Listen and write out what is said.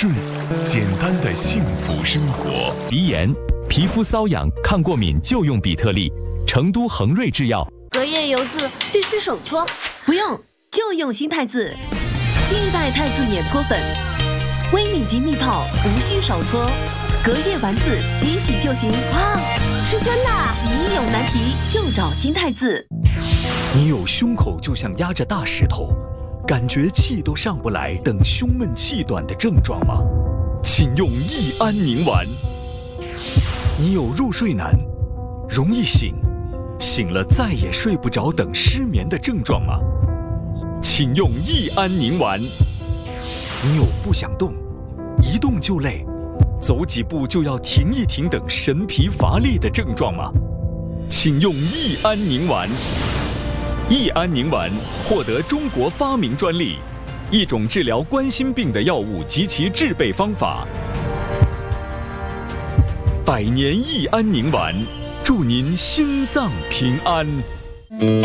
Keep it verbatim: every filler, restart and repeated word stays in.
睡，简单的幸福生活。 鼻炎、皮肤瘙痒、抗过敏就用比特利。成都恒瑞制药。 隔夜油渍必须手搓， 不用，就用新太字。新一代太字碾搓粉，微米级密泡，无需手搓，隔夜丸子即洗就行。 哇，是真的！ 洗衣有难题就找新太字。 你有胸口就像压着大石头，感觉气都上不来，等胸闷气短的症状吗？请用益安宁丸。你有入睡难，容易醒，醒了再也睡不着等失眠的症状吗？请用益安宁丸。你有不想动，一动就累，走几步就要停一停等神疲乏力的症状吗？请用益安宁丸。益安宁丸获得中国发明专利，一种治疗冠心病的药物及其制备方法。百年益安宁丸，祝您心脏平安。